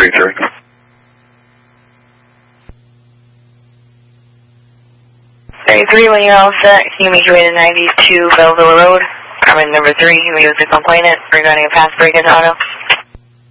33. When you're all set, can you make your way to 92 Belleville Road? I'm in number 3, he was the complainant regarding a past break-in auto.